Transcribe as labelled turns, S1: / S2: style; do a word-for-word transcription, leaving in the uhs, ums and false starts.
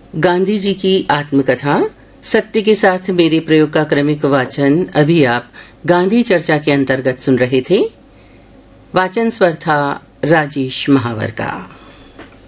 S1: गांधी जी की आत्मकथा सत्य के साथ मेरे प्रयोग का क्रमिक वाचन अभी आप गांधी चर्चा के अंतर्गत सुन रहे थे। वाचन स्वर था राजेश महावर का।